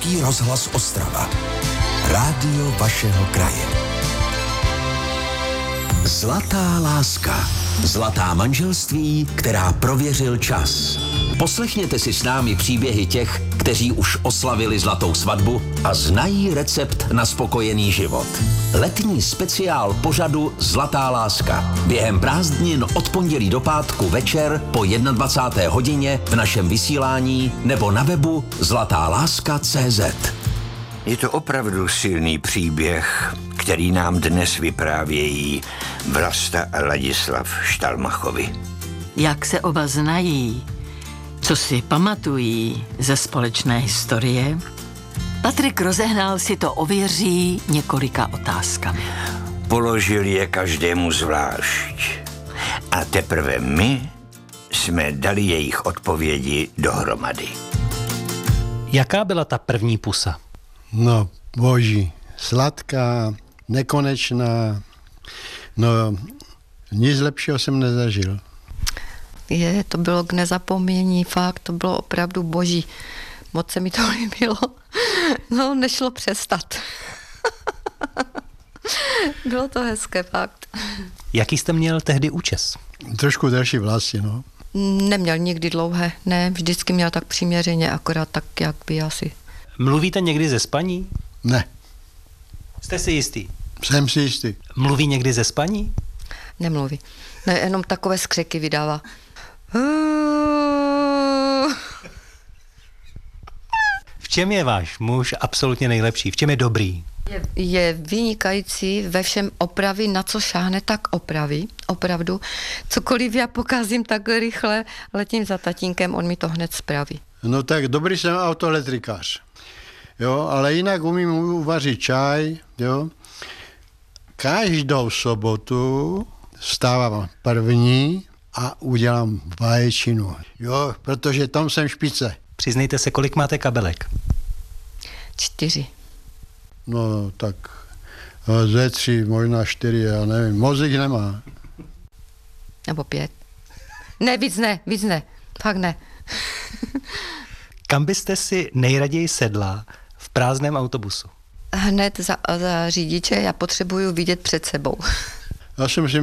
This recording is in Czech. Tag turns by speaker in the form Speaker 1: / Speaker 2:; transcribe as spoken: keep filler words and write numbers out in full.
Speaker 1: Český rozhlas Ostrava. Rádio vašeho kraje. Zlatá láska. Zlatá manželství, která prověřil čas. Poslechněte si s námi příběhy těch, kteří už oslavili zlatou svatbu a znají recept na spokojený život. Letní speciál pořadu Zlatá láska. Během prázdnin od pondělí do pátku večer po dvacáté jedné hodině v našem vysílání nebo na webu zlatáláska tečka cé zet.
Speaker 2: Je to opravdu silný příběh, který nám dnes vyprávějí Vlasta a Ladislav Štalmachovi.
Speaker 3: Jak se oba znají, co si pamatují ze společné historie, Patrik Rozehnal si to ověří několika otázkami.
Speaker 2: Položil je každému zvlášť. A teprve my jsme dali jejich odpovědi dohromady.
Speaker 4: Jaká byla ta první pusa?
Speaker 5: No, boží, sladká, nekonečná, no, nic lepšího jsem nezažil.
Speaker 6: Je, to bylo k nezapomnění, fakt, to bylo opravdu boží. Moc se mi to líbilo. No, nešlo přestat. Bylo to hezké, fakt.
Speaker 4: Jaký jste měl tehdy účes?
Speaker 5: Trošku delší vlasy, no.
Speaker 6: Neměl nikdy dlouhé, ne, vždycky měl tak přiměřeně, akorát tak, jak by asi.
Speaker 4: Mluvíte někdy ze spaní?
Speaker 5: Ne.
Speaker 4: Jste si jistý?
Speaker 5: Jsem si jistý.
Speaker 4: Mluví někdy ze spaní?
Speaker 6: Nemluví. Ne, jenom takové skřeky vydává.
Speaker 4: V čem je váš muž absolutně nejlepší? V čem je dobrý?
Speaker 6: Je, je vynikající ve všem, opraví, na co šáhne, tak opraví, opravdu. Cokoliv já pokazím tak rychle, letím za tatínkem, on mi to hned spraví.
Speaker 5: No tak dobrý jsem autoelektrikář, jo, ale jinak umím uvařit čaj, jo. Každou sobotu vstávám první a udělám vaječinu, jo, protože tam jsem špice.
Speaker 4: Přiznejte se, kolik máte kabelek?
Speaker 6: Čtyři.
Speaker 5: No tak ze tři, možná čtyři, já nevím, mozek nemá.
Speaker 6: Nebo pět. Ne, víc ne, víc ne, fakt ne.
Speaker 4: Kam byste si nejraději sedla v prázdném autobusu?
Speaker 6: Hned za, za řidiče, já potřebuju vidět před sebou.
Speaker 5: Já jsem si